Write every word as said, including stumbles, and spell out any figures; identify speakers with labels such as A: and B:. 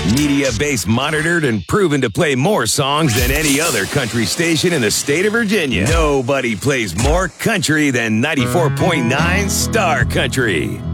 A: Media base monitored and proven to play more songs than any other country station in the state of Virginia. Nobody plays more country than ninety-four point nine Star Country.